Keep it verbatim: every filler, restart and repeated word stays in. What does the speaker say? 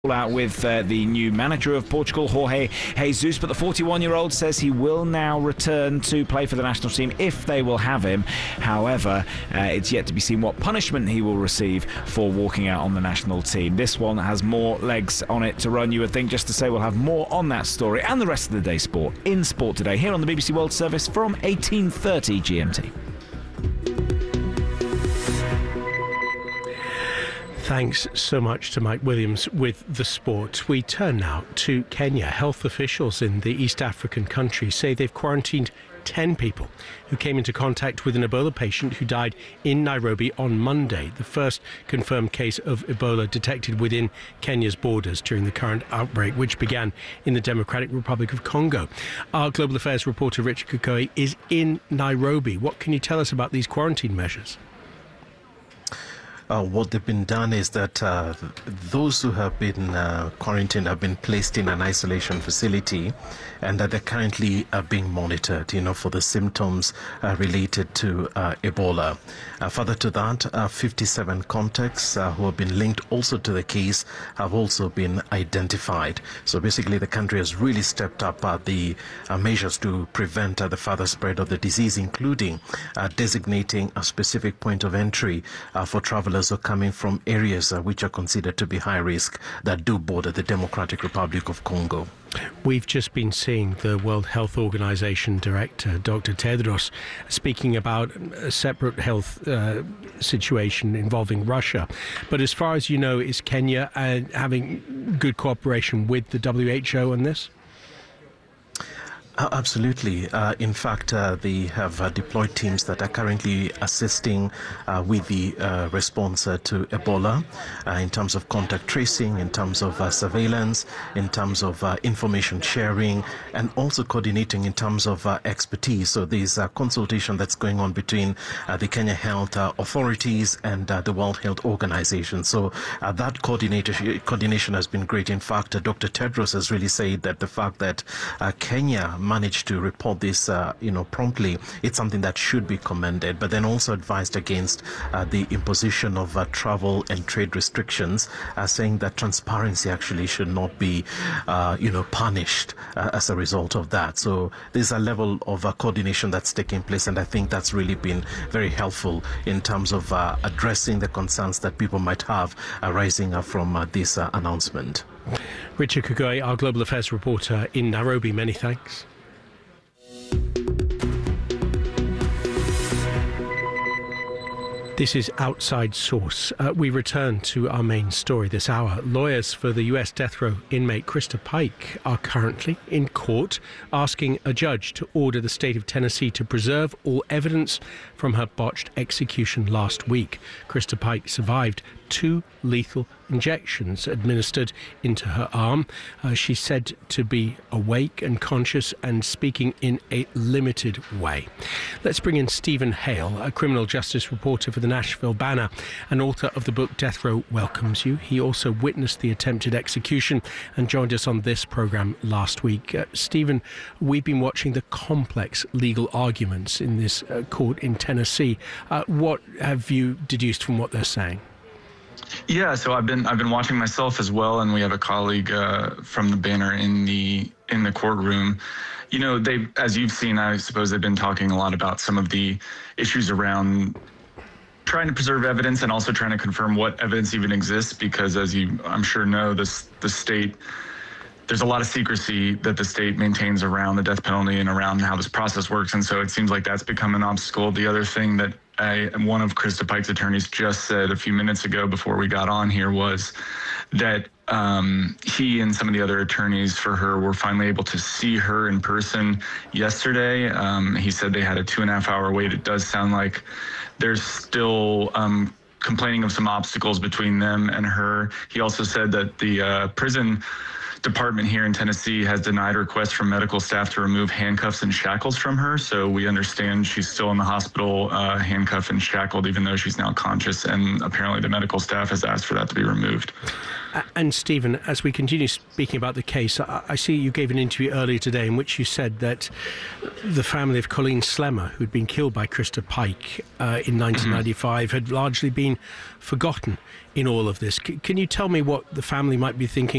Out with uh, the new manager of Portugal, Jorge Jesus, but the forty-one-year-old says he will now return to play for the national team if they will have him. However, uh, it's yet to be seen what punishment he will receive for walking out on the national team. This one has more legs on it to run, you would think. Just to say, we'll have more on that story and the rest of the day's sport in Sport Today here on the B B C World Service from eighteen thirty G M T. Thanks so much to Mike Williams with the sport. We turn now to Kenya. Health officials in the East African country say they've quarantined ten people who came into contact with an Ebola patient who died in Nairobi on Monday, the first confirmed case of Ebola detected within Kenya's borders during the current outbreak, which began in the Democratic Republic of Congo. Our Global Affairs reporter Richard Kukoi is in Nairobi. What can you tell us about these quarantine measures? Uh, what they've been done is that uh, those who have been uh, quarantined have been placed in an isolation facility, and that they're currently uh, being monitored, you know, for the symptoms uh, related to uh, Ebola. Uh, further to that, uh, fifty-seven contacts uh, who have been linked also to the case have also been identified. So basically, the country has really stepped up uh, the uh, measures to prevent uh, the further spread of the disease, including uh, designating a specific point of entry uh, for travelers are coming from areas uh, which are considered to be high risk that do border the Democratic Republic of Congo. We've just been seeing the World Health Organization director, Doctor Tedros, speaking about a separate health uh, situation involving Russia. But as far as you know, is Kenya uh, having good cooperation with the W H O on this? Uh, absolutely. Uh, in fact, uh, they have uh, deployed teams that are currently assisting uh, with the uh, response uh, to Ebola uh, in terms of contact tracing, in terms of uh, surveillance, in terms of uh, information sharing, and also coordinating in terms of uh, expertise. So there's a consultation that's going on between uh, the Kenya Health uh, authorities and uh, the World Health Organization. So uh, that coordination, coordination has been great. In fact, uh, Doctor Tedros has really said that the fact that uh, Kenya managed to report this, uh, you know, promptly, it's something that should be commended, but then also advised against uh, the imposition of uh, travel and trade restrictions, uh, saying that transparency actually should not be, uh, you know, punished uh, as a result of that. So there's a level of uh, coordination that's taking place, and I think that's really been very helpful in terms of uh, addressing the concerns that people might have arising uh, from uh, this uh, announcement. Richard Kukoi, our Global Affairs reporter in Nairobi, many thanks. This is Outside Source. Uh, we return to our main story this hour. Lawyers for the U S death row inmate Krista Pike are currently in court asking a judge to order the state of Tennessee to preserve all evidence from her botched execution last week. Krista Pike survived two lethal injections administered into her arm. Uh, she's said to be awake and conscious and speaking in a limited way. Let's bring in Stephen Hale, a criminal justice reporter for the Nashville Banner and author of the book Death Row Welcomes You. He also witnessed the attempted execution and joined us on this programme last week. Uh, Stephen, we've been watching the complex legal arguments in this uh, court in Tennessee. Uh, what have you deduced from what they're saying? Yeah, so I've been I've been watching myself as well, and we have a colleague uh, from the Banner in the in the courtroom. You know, they, as you've seen, I suppose they've been talking a lot about some of the issues around trying to preserve evidence and also trying to confirm what evidence even exists, because as you, I'm sure, know, this the state, there's a lot of secrecy that the state maintains around the death penalty and around how this process works, and so it seems like that's become an obstacle. The other thing that I, one of Krista Pike's attorneys just said a few minutes ago before we got on here was that um, he and some of the other attorneys for her were finally able to see her in person yesterday. Um, he said they had a two and a half hour wait. It does sound like there's still um, complaining of some obstacles between them and her. He also said that the uh, prison department here in Tennessee has denied requests from medical staff to remove handcuffs and shackles from her. So we understand she's still in the hospital, uh, handcuffed and shackled, even though she's now conscious. And apparently the medical staff has asked for that to be removed. And Stephen, as we continue speaking about the case, I see you gave an interview earlier today in which you said that the family of Colleen Slemmer, who'd been killed by Krista Pike uh, in nineteen ninety-five, mm-hmm. had largely been forgotten in all of this. C- can you tell me what the family might be thinking